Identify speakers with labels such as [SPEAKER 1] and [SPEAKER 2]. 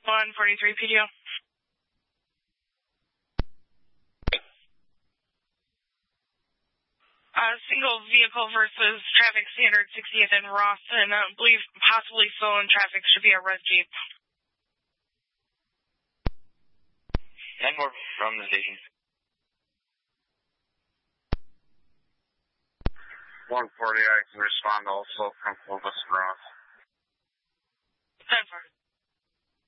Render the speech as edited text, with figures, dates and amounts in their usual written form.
[SPEAKER 1] 143 PDO. Single vehicle versus traffic standard 60th and Ross, and I believe possibly stolen traffic should be a red Jeep.
[SPEAKER 2] 10 more from the station.
[SPEAKER 3] 140, I can respond also from Clovis Ross.
[SPEAKER 1] 10-4.